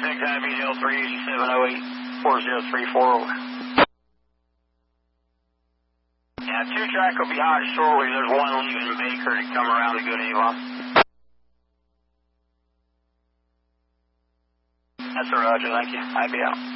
6, IBDL 38708-4034, over. Yeah, 2 track will be hot shortly. There's one leaving Baker to come around to go to Avon. That's a roger, thank you. IB out.